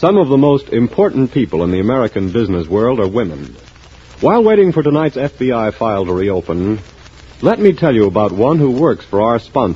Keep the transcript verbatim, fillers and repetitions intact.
Some of the most important people in the American business world are women. While waiting for tonight's F B I file to reopen, let me tell you about one who works for our sponsor.